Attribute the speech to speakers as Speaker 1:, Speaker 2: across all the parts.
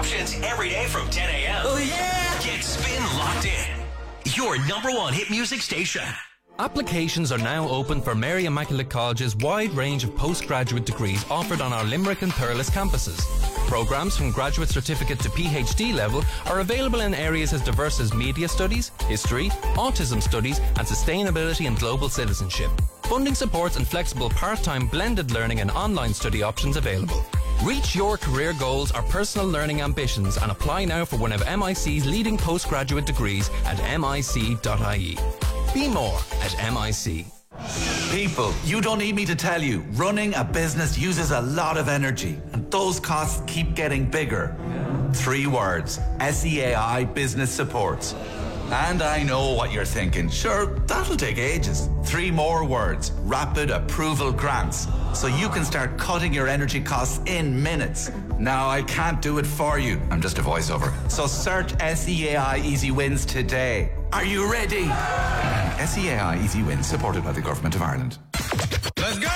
Speaker 1: options every day from 10 a.m.
Speaker 2: Oh, yeah!
Speaker 1: Get Spin Locked In, your number one hit music station.
Speaker 3: Applications are now open for Mary Immaculate College's wide range of postgraduate degrees offered on our Limerick and Thurles campuses. Programs from graduate certificate to PhD level are available in areas as diverse as media studies, history, autism studies, and sustainability and global citizenship. Funding supports and flexible part-time blended learning and online study options available. Reach your career goals or personal learning ambitions and apply now for one of MIC's leading postgraduate degrees at mic.ie. Be more at MIC.
Speaker 4: People, you don't need me to tell you, running a business uses a lot of energy, and those costs keep getting bigger. 3 words, SEAI Business Supports. And I know what you're thinking, sure, that'll take ages. 3 more words, Rapid Approval Grants, so you can start cutting your energy costs in minutes. Now, I can't do it for you, I'm just a voiceover. So search SEAI Easy Wins today. Are you ready? SEAI Easy Wins, supported by the Government of Ireland.
Speaker 1: Let's go!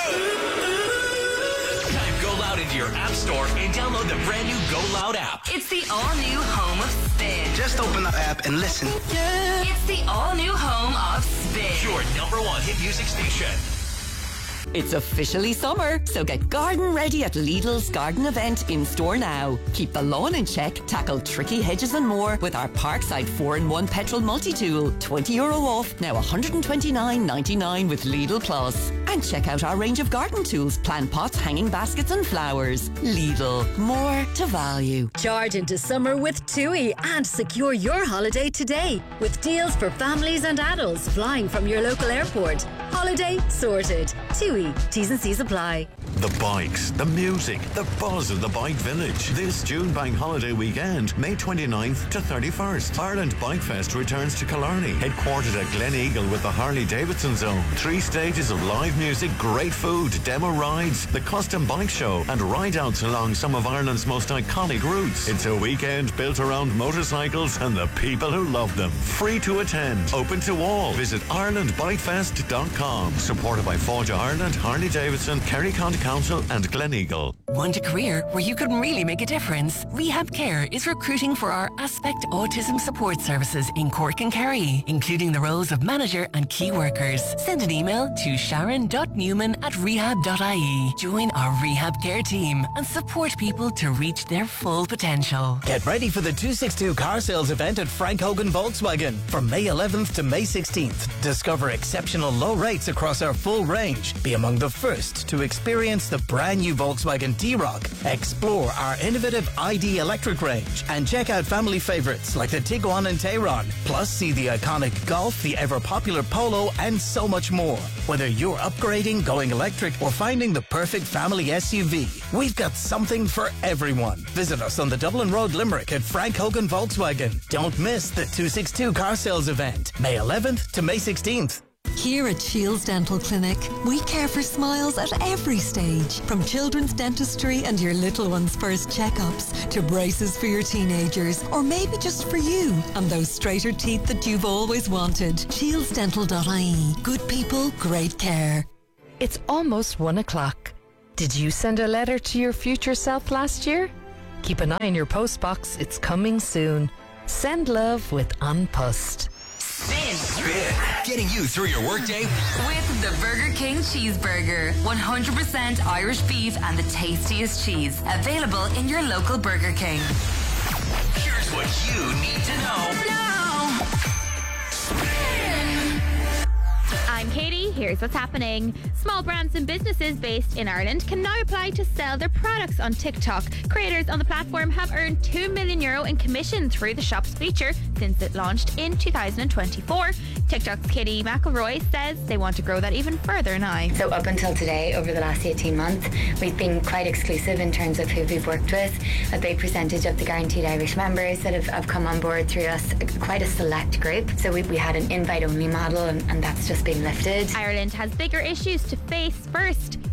Speaker 1: Type Go Loud into your app store and download the brand new Go Loud app.
Speaker 5: It's the all-new home of Spin.
Speaker 2: Just open the app and listen.
Speaker 5: Yeah. It's the all-new home of Spin.
Speaker 1: Your number one hit music station.
Speaker 6: It's officially summer, so get garden ready at Lidl's garden event in store now. Keep the lawn in check, tackle tricky hedges and more with our Parkside 4-in-1 petrol multi-tool. €20 off, now $129.99 with Lidl Plus. And check out our range of garden tools, plant pots, hanging baskets and flowers. Lidl, more to value.
Speaker 7: Charge into summer with TUI and secure your holiday today with deals for families and adults flying from your local airport. Holiday sorted. TUI. T's and C's apply.
Speaker 8: The bikes, the music, the buzz of the Bike Village. This June Bank Holiday weekend, May 29th to 31st. Ireland Bike Fest returns to Killarney, headquartered at Glen Eagle with the Harley Davidson Zone. 3 stages of live music, great food, demo rides, the custom bike show, and ride-outs along some of Ireland's most iconic routes. It's a weekend built around motorcycles and the people who love them. Free to attend, open to all. Visit IrelandBikeFest.com. Supported by Forge Ireland, Harley Davidson, Kerry County Council and Glen Eagle.
Speaker 9: Want a career where you could really make a difference? Rehab Care is recruiting for our Aspect Autism Support Services in Cork and Kerry, including the roles of manager and key workers. Send an email to sharon.newman@rehab.ie. Join our Rehab Care team and support people to reach their full potential.
Speaker 10: Get ready for the 262 car sales event at Frank Hogan Volkswagen from May 11th to May 16th. Discover exceptional low rates across our full range. Be among the first to experience the brand new Volkswagen T-Roc. Explore our innovative ID electric range and check out family favorites like the Tiguan and Tayron. Plus, see the iconic Golf, the ever-popular Polo, and so much more. Whether you're upgrading, going electric, or finding the perfect family SUV, we've got something for everyone. Visit us on the Dublin Road, Limerick at Frank Hogan Volkswagen. Don't miss the 262 car sales event, May 11th to May 16th.
Speaker 11: Here at Shields Dental Clinic, we care for smiles at every stage. From children's dentistry and your little one's first checkups to braces for your teenagers, or maybe just for you and those straighter teeth that you've always wanted. ShieldsDental.ie. Good people, great care.
Speaker 12: It's almost 1 o'clock. Did you send a letter to your future self last year? Keep an eye on your postbox. It's coming soon. Send love with An Post.
Speaker 1: Spin. Getting you through your workday
Speaker 5: with the Burger King Cheeseburger. 100% Irish beef and the tastiest cheese. Available in your local Burger King.
Speaker 1: Here's what you need to know.
Speaker 5: Now.
Speaker 1: Spin.
Speaker 13: I'm Katie. Here's what's happening. Small brands and businesses based in Ireland can now apply to sell their products on TikTok. Creators on the platform have earned €2 million in commission through the shop's feature since it launched in 2024. TikTok's Katie McElroy says they want to grow that even further now.
Speaker 14: So up until today, over the last 18 months, we've been quite exclusive in terms of who we've worked with. A big percentage of the Guaranteed Irish members that have come on board through us, quite a select group. So we had an invite-only model, and that's just been lifted.
Speaker 13: Ireland has bigger issues to face. First,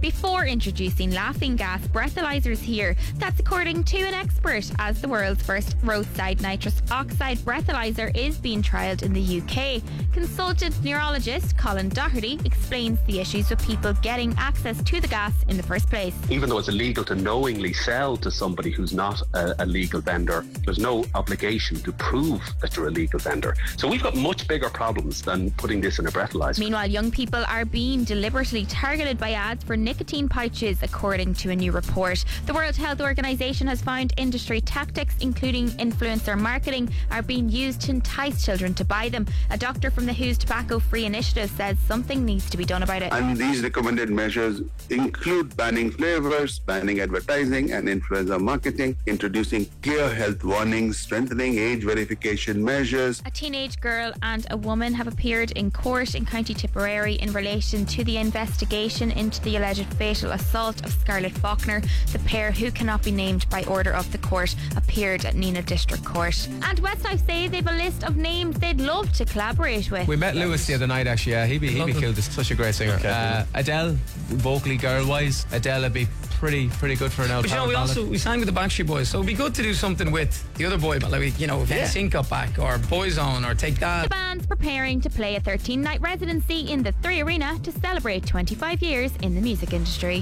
Speaker 13: before introducing laughing gas breathalyzers here. That's according to an expert, as the world's first roadside nitrous oxide breathalyzer is being trialled in the UK. Consultant neurologist Colin Doherty explains the issues with people getting access to the gas in the first place.
Speaker 15: Even though it's illegal to knowingly sell to somebody who's not a legal vendor, there's no obligation to prove that you're a legal vendor. So we've got much bigger problems than putting this in a breathalyzer.
Speaker 13: Meanwhile, young people are being deliberately targeted by ads for nicotine pouches, according to a new report. The World Health Organization has found industry tactics, including influencer marketing, are being used to entice children to buy them. A doctor from the WHO's Tobacco Free Initiative says something needs to be done about it.
Speaker 16: And these recommended measures include banning flavors, banning advertising and influencer marketing, introducing clear health warnings, strengthening age verification measures.
Speaker 13: A teenage girl and a woman have appeared in court in County Tipperary in relation to the investigation into the alleged fatal assault of Scarlett Faulkner. The pair, who cannot be named by order of the court, appeared at Neenah District Court. And Westlife say they've a list of names they'd love to collaborate with.
Speaker 17: We met Lewis the other night, actually. Yeah, he'd be cool. He's such a great singer. Adele, vocally, girl-wise, Adele would be pretty good for an album.
Speaker 18: But we sang with the Backstreet Boys, so it'd be good to do something with the other boy, but like, if NSYNC got back, or Boyzone, or Take That.
Speaker 13: The band's preparing to play a 13-night residency in the 3 Arena to celebrate 25 years in the music industry.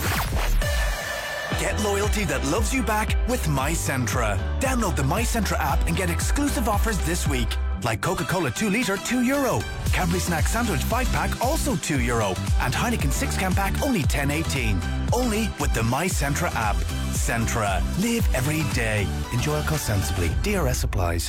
Speaker 19: Get loyalty that loves you back with MyCentra. Download the MyCentra app and get exclusive offers this week. Like Coca-Cola 2 litre, €2. Cadbury Snack Sandwich 5-pack, also €2. And Heineken 6-can pack, only $10.18. Only with the MyCentra app. Centra. Live every day. Enjoy alcohol sensibly. DRS applies.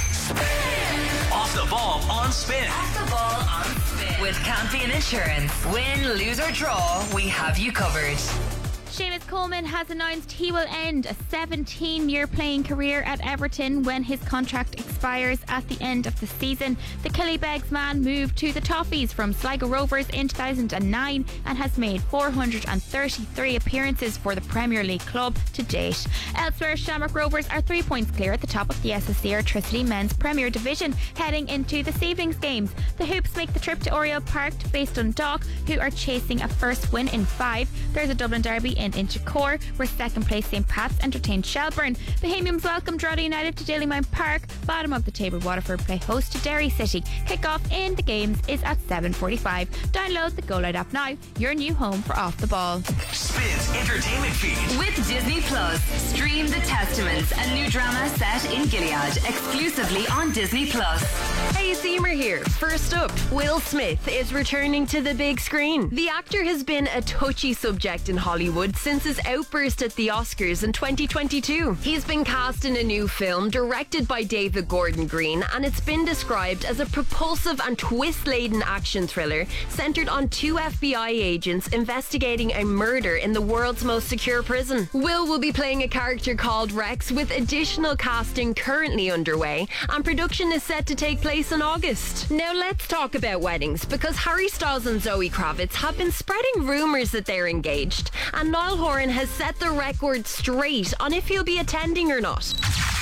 Speaker 1: Off the ball on Spin.
Speaker 5: Off the ball on Spin. With Campion Insurance. Win, lose or draw, we have you covered.
Speaker 13: Seamus Coleman has announced he will end a 17-year playing career at Everton when his contract expires at the end of the season. The Killybegs man moved to the Toffees from Sligo Rovers in 2009 and has made 433 appearances for the Premier League club to date. Elsewhere, Shamrock Rovers are 3 points clear at the top of the SSE Airtricity Men's Premier Division heading into this evening's games. The Hoops make the trip to Oriel Park to face Dundalk, who are chasing a first win in 5. There's a Dublin derby in Inchicore, where second place St. Pat's entertained Shelburne. Bohemians welcome Drogheda United to Dalymount Park. Bottom of the table Waterford play host to Derry City. Kick-off in the games is at 7:45. Download the Go Loud app now, your new home for Off the Ball.
Speaker 1: Spins Entertainment Feed.
Speaker 5: With Disney Plus, stream The Testaments, a new drama set in Gilead, exclusively on Disney Plus.
Speaker 20: Hey, Seymour here. First up, Will Smith is returning to the big screen. The actor has been a touchy subject in Hollywood since his outburst at the Oscars in 2022. He's been cast in a new film directed by David Gordon Green, and it's been described as a propulsive and twist-laden action thriller centered on 2 FBI agents investigating a murder in the world's most secure prison. Will be playing a character called Rex, with additional casting currently underway, and production is set to take place in August. Now let's talk about weddings, because Harry Styles and Zoe Kravitz have been spreading rumours that they're engaged, and Niall Horan has set the record straight on if he'll be attending or not.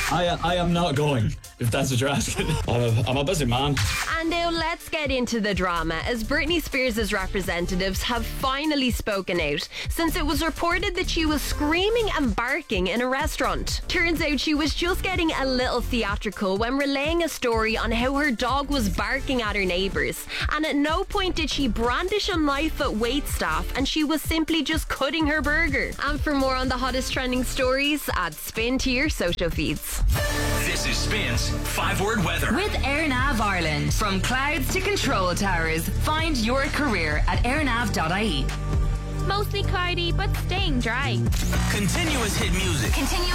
Speaker 21: I am not going, if that's what you're asking. I'm a busy man.
Speaker 20: And now let's get into the drama, as Britney Spears' representatives have finally spoken out, since it was reported that she was screaming and barking in a restaurant. Turns out she was just getting a little theatrical when relaying a story on how her dog was barking at her neighbours, and at no point did she brandish a knife at waitstaff, and she was simply just cutting her burger. And for more on the hottest trending stories, add Spin to your social feeds.
Speaker 1: This is Spin's 5-word weather.
Speaker 5: With AirNav Ireland. From clouds to control towers, find your career at airnav.ie.
Speaker 13: Mostly cloudy, but staying dry.
Speaker 1: Continuous hit music.